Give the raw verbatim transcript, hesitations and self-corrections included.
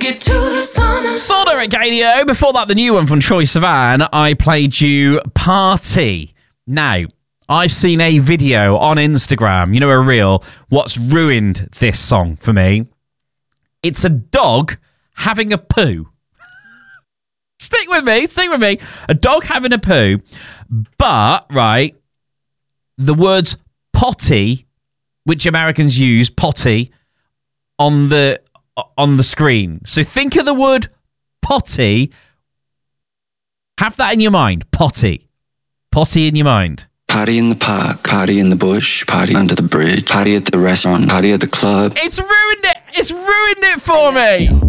it to the sun. Sorta Radio. Before that, the new one from Troye Sivan. I played you Party. Now, I've seen a video on Instagram, you know, a reel, what's ruined this song for me. It's a dog having a poo. Stick with me, stick with me. A dog having a poo, but, right, the words potty, which Americans use, potty, on the on the screen. So think of the word potty. Have that in your mind. Potty. Potty in your mind. Party in the park, party in the bush, party under the bridge, party at the restaurant, party at the club. It's ruined it. It's ruined it for me.